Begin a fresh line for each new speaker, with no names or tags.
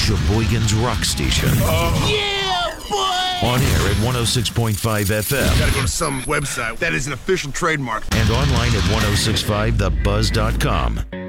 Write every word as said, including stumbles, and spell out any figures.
Sheboygan's rock station.
Oh. Yeah, boy!
On air at one oh six point five F M.
Gotta go to some website that is an official trademark.
And online at ten sixty-five the buzz dot com.